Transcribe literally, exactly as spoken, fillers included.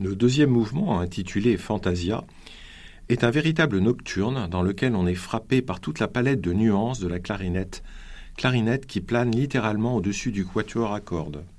Le deuxième mouvement, intitulé Fantasia, est un véritable nocturne dans lequel on est frappé par toute la palette de nuances de la clarinette, clarinette qui plane littéralement au-dessus du quatuor à cordes.